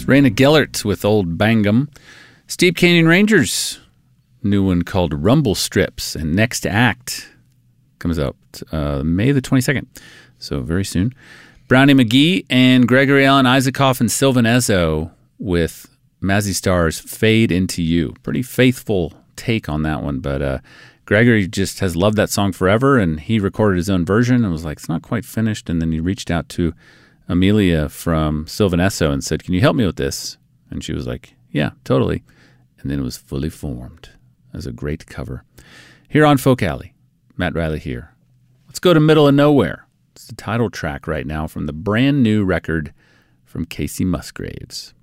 Raina Gellert with Old Bangum. Steep Canyon Rangers, new one called Rumble Strips. And Next Act comes out May the 22nd, so very soon. Brownie McGee and Gregory Alan Isaacoff and Sylvan Ezo with Mazzy Star's Fade Into You. Pretty faithful take on that one, but Gregory just has loved that song forever, and he recorded his own version and was like, it's not quite finished, and then he reached out to Amelia from Sylvan Esso and said, can you help me with this? And she was like, yeah, totally. And then it was fully formed as a great cover. Here on Folk Alley, Matt Riley here. Let's go to Middle of Nowhere. It's the title track right now from the brand new record from Casey Musgraves.